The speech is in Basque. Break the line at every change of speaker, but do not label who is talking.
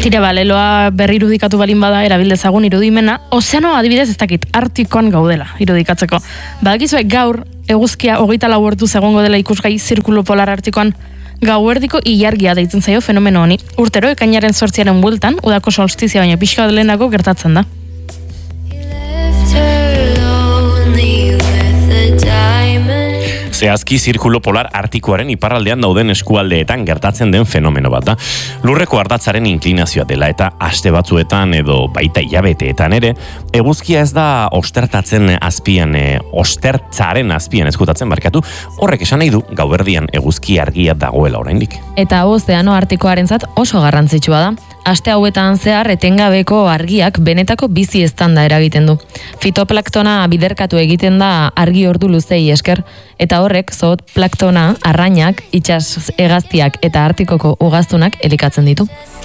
Tire baleloa berri irudikatu balin bada erabildezagun irudimena, ozeano adibidez ez dakit, Artikoan gaudela irudikatzeko. Badakizue gaur eguzkia 24 orduz egongo dela ikusgai zirkulu polar Artikoan, gauerdiko ilargia deitzen zaio fenomeno honi. Urtero ekainaren 8 bueltan, udako solstizia baino pixka lehenago gertatzen da.
Zehazki zirkulo polar Artikoaren iparraldean dauden eskualdeetan gertatzen den fenomeno bat da. Lurreko ardatzaren inklinazioa dela eta aste batzuetan edo baita hilabeteetan ere, eguzkia ez da ostertzaren azpian ezkutatzen barkatu, horrek esan nahi du gauerdian eguzki argia dagoela oraindik.
Eta ozeano Artikoarentzat oso garrantzitsua da. Aste hauetan zehar etengabeko argiak benetako bizi eztanda eragiten du. Fitoplaktona biderkatu egiten da argi ordu luzei esker, eta horrek zooplaktona, arrainak, itsas hegaztiak eta Artikoko ugaztunak elikatzen ditu.